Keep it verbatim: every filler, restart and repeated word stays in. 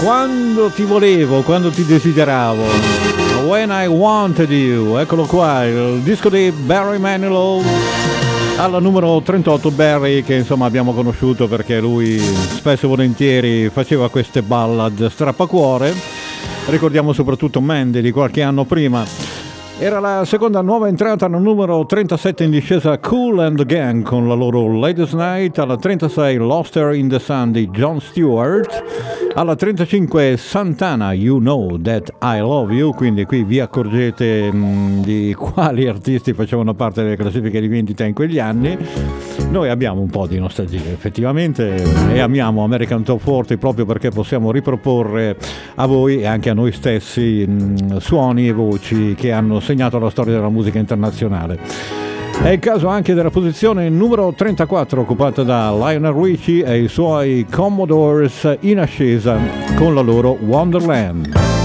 Quando ti volevo, quando ti desideravo, When I Wanted You, eccolo qua, il disco di Barry Manilow, alla numero trentotto. Barry, che insomma abbiamo conosciuto perché lui spesso e volentieri faceva queste ballad strappacuore. Ricordiamo soprattutto Mandy di qualche anno prima. Era la seconda nuova entrata, al numero trentasette in discesa, Kool and the Gang con la loro Ladies Night. Alla trentasei Lost Her in the Sun di Jon Stewart. Alla trentacinque Santana, You Know That I Love You. Quindi qui vi accorgete mh, di quali artisti facevano parte delle classifiche di vendita in quegli anni. Noi abbiamo un po' di nostalgia effettivamente e amiamo American Top quaranta proprio perché possiamo riproporre a voi e anche a noi stessi mh, suoni e voci che hanno segnato la storia della musica internazionale. È il caso anche della posizione numero trentaquattro occupata da Lionel Richie e i suoi Commodores in ascesa con la loro Wonderland.